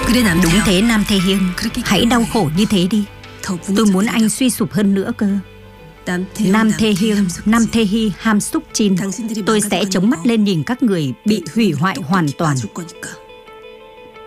Đúng thế Nam Thê Hiên, hãy đau khổ như thế đi. Tôi muốn anh suy sụp hơn nữa cơ. Nam Thê Hiên, Nam Thê Hy, Ham Súc Chin, tôi sẽ chống mắt lên nhìn các người bị hủy hoại hoàn toàn.